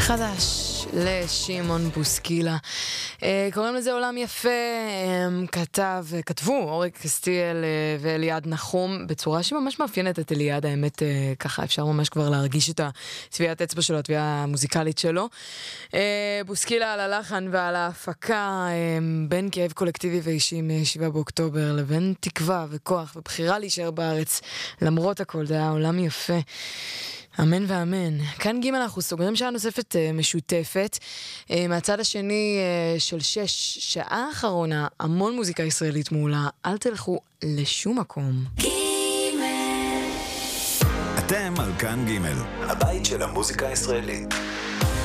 חדש לשמעון בוסקילה, קוראים לזה עולם יפה. כתבו אורי קסטיאל ואליעד נחום בצורה שממש מאפיינת את אליעד. האמת, ככה אפשר ממש כבר להרגיש את טביעת אצבע שלו, הטביעה המוזיקלית שלו. בוסקילה על הלחן ועל ההפקה, בין כאב קולקטיבי ואישי מ7 באוקטובר לבין תקווה וכוח ובחירה להישאר בארץ למרות הכל. זה היה עולם יפה, אמן ואמן. כאן ג' אנחנו סוגרים שעה נוספת משותפת. מהצד השני של 6 שעה האחרונה, המון מוזיקה ישראלית מעולה. אל תלכו לשום מקום. אתם על כאן ג', הבית של המוזיקה הישראלית.